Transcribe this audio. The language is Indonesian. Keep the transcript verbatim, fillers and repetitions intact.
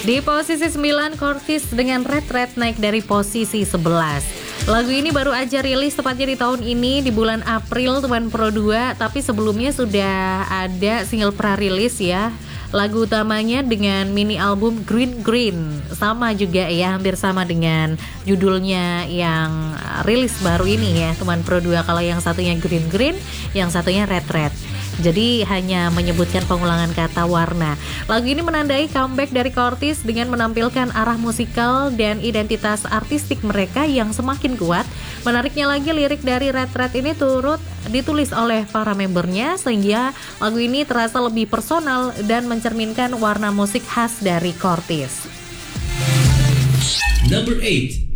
Di posisi sembilan, Cortis dengan Red Red naik dari posisi sebelas. Lagu ini baru aja rilis tepatnya di tahun ini di bulan April Tuan Pro dua, tapi sebelumnya sudah ada single pra-rilis ya. Lagu utamanya dengan mini album Green Green, sama juga ya, hampir sama dengan judulnya yang rilis baru ini ya Tuan Pro dua. Kalau yang satunya Green Green, yang satunya Red Red. Jadi hanya menyebutkan pengulangan kata warna. Lagu ini menandai comeback dari Cortis dengan menampilkan arah musikal dan identitas artistik mereka yang semakin kuat. Menariknya lagi, lirik dari Red Red ini turut ditulis oleh para membernya, sehingga lagu ini terasa lebih personal dan mencerminkan warna musik khas dari Cortis. Number eight.